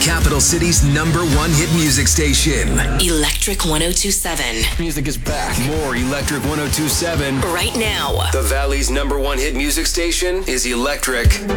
Capital City's #1 hit music station. Electric 1027. Music is back. More Electric 1027. Right now. The Valley's #1 hit music station is Electric